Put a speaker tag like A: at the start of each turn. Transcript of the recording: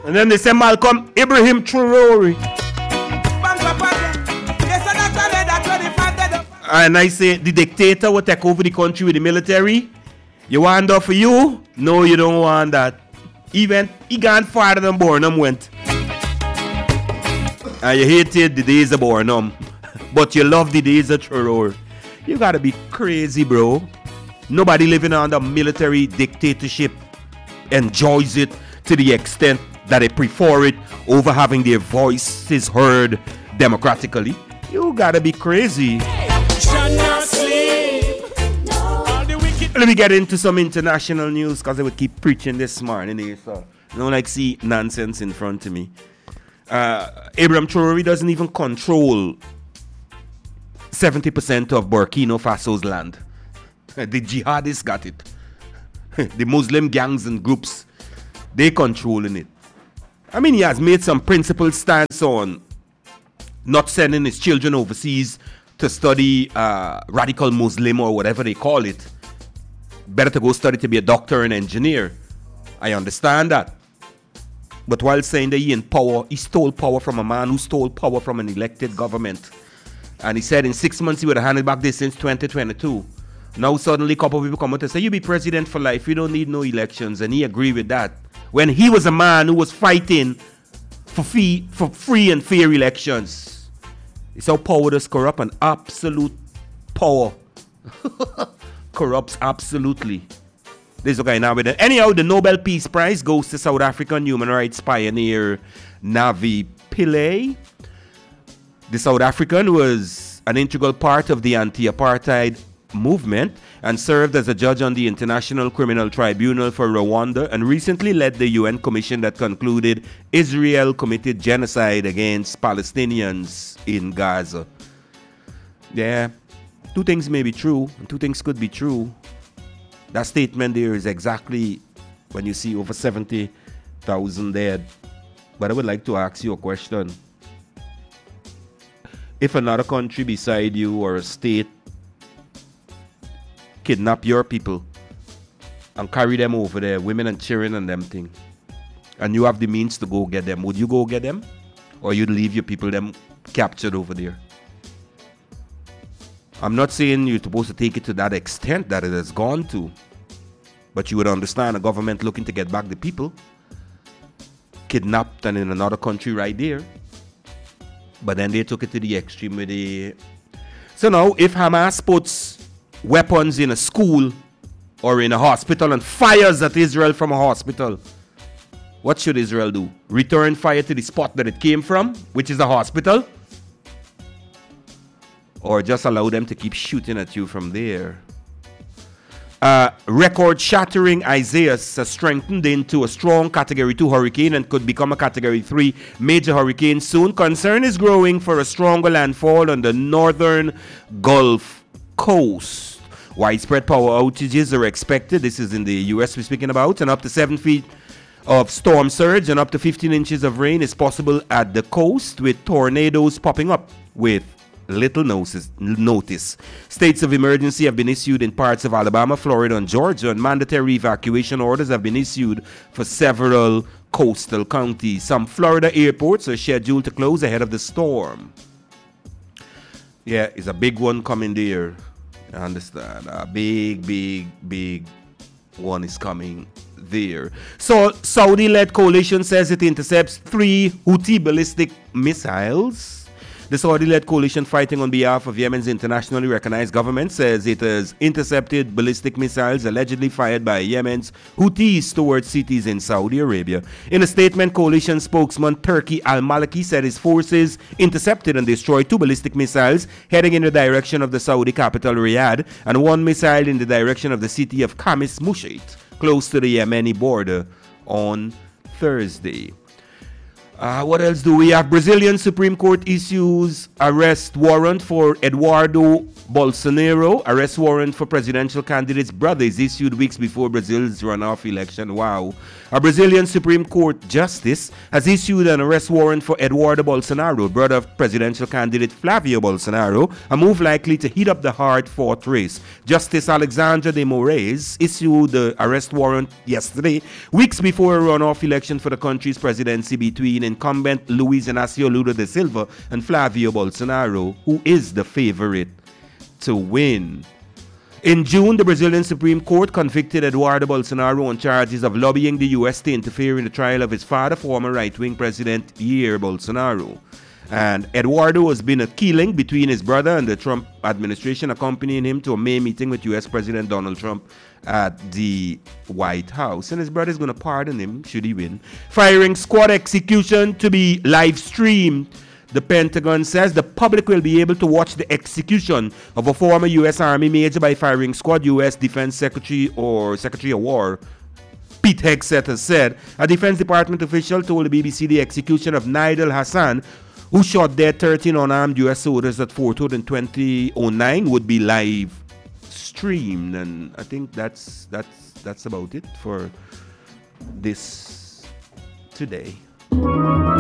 A: And then they say Malcolm Ibrahim Traore. And I say the dictator will take over the country with the military. You want that for you? No, you don't want that. Even he gone farther than Bornum went. And you hated the days of Bornum, but you love the days of Traore. You gotta be crazy, bro. Nobody living under military dictatorship enjoys it to the extent that they prefer it over having their voices heard democratically. You gotta be crazy. Let me get into some international news because I would keep preaching this morning. So I don't like see nonsense in front of me. Ibrahim Traore doesn't even control 70% of Burkina Faso's land. The jihadists got it. The Muslim gangs and groups, they controlling it. I mean, he has made some principled stance on not sending his children overseas to study radical Muslim or whatever they call it. Better to go study to be a doctor and engineer. I understand that. But while saying that he in power, he stole power from a man who stole power from an elected government. And he said in 6 months he would have handed back this since 2022. Now suddenly a couple of people come out and say, you be president for life, you don't need no elections. And he agreed with that. When he was a man who was fighting for free and fair elections. It's how power does corrupt, and absolute power corrupts absolutely. This is okay now with it. Anyhow, the Nobel Peace Prize goes to South African human rights pioneer Navi Pillay. The South African was an integral part of the anti-apartheid movement and served as a judge on the International Criminal Tribunal for Rwanda and recently led the UN commission that concluded Israel committed genocide against Palestinians in Gaza. Yeah, two things may be true and two things could be true. That statement there is exactly when you see over 70,000 dead. But I would like to ask you a question. If another country beside you or a state kidnap your people and carry them over there, women and children and them thing, and you have the means to go get them, would you go get them? Or you'd leave your people them captured over there? I'm not saying you're supposed to take it to that extent that it has gone to, but you would understand a government looking to get back the people kidnapped and in another country right there. But then they took it to the extreme with the... So now, if Hamas puts weapons in a school or in a hospital and fires at Israel from a hospital, what should Israel do? Return fire to the spot that it came from, which is the hospital? Or just allow them to keep shooting at you from there? Record-shattering Isaias has strengthened into a strong Category 2 hurricane and could become a Category 3 major hurricane soon. Concern is growing for a stronger landfall on the northern Gulf Coast. Widespread power outages are expected. This is in the U.S. we're speaking about. And up to 7 feet of storm surge and up to 15 inches of rain is possible at the coast, with tornadoes popping up with little notice. States of emergency have been issued in parts of Alabama, Florida, and Georgia, and mandatory evacuation orders have been issued for several coastal counties. Some Florida airports are scheduled to close ahead of the storm. Yeah, it's a big one coming there. I understand. A big one is coming there. So, Saudi-led coalition says it intercepts 3 Houthi ballistic missiles. The Saudi-led coalition fighting on behalf of Yemen's internationally recognized government says it has intercepted ballistic missiles allegedly fired by Yemen's Houthis towards cities in Saudi Arabia. In a statement, coalition spokesman Turki al-Maliki said his forces intercepted and destroyed 2 ballistic missiles heading in the direction of the Saudi capital Riyadh and 1 missile in the direction of the city of Khamis Mushait, close to the Yemeni border on Thursday. What else do we have? Brazilian Supreme Court issues arrest warrant for Eduardo Bolsonaro. Arrest warrant for presidential candidate's brother is issued weeks before Brazil's runoff election. Wow. A Brazilian Supreme Court justice has issued an arrest warrant for Eduardo Bolsonaro, brother of presidential candidate Flavio Bolsonaro, a move likely to heat up the hard-fought race. Justice Alexandra de Moraes issued the arrest warrant yesterday, weeks before a runoff election for the country's presidency between incumbent Luiz Inácio Lula da Silva and Flavio Bolsonaro, who is the favorite to win. In June, the Brazilian Supreme Court convicted Eduardo Bolsonaro on charges of lobbying the U.S. to interfere in the trial of his father, former right-wing President Jair Bolsonaro. And Eduardo has been a key link between his brother and the Trump administration, accompanying him to a May meeting with U.S. President Donald Trump at the White House. And his brother is going to pardon him should he win. Firing squad execution to be live streamed. The Pentagon says the public will be able to watch the execution of a former U.S. Army major by firing squad. U.S. Defense Secretary or Secretary of War Pete Hegseth has said. A Defense Department official told the BBC the execution of Nidal Hassan, who shot dead 13 unarmed U.S. soldiers at Fort Hood in 2009, would be live streamed. And I think that's about it for this today.